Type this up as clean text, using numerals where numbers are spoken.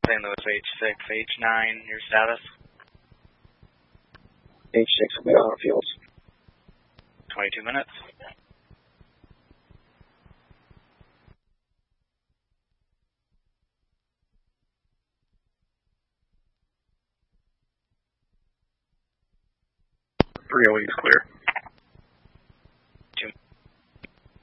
St. Louis H6, H9, your status? H6 will be on fields. 22 minutes. Is clear.